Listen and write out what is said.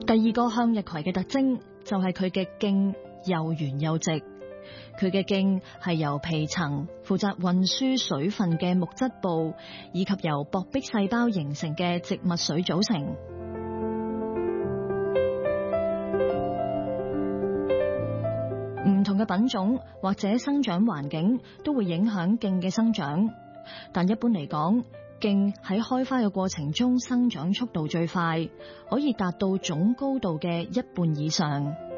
第二個向日葵嘅特徵就係佢嘅莖又圓又直。佢嘅莖係由皮層負責運輸水分嘅木質部，以及由薄壁細胞形成嘅植物水組成。唔同嘅品種或者生長環境都會影響莖嘅生長，但一般嚟講，莖喺開花嘅過程中生長速度最快，可以達到總高度嘅一半以上。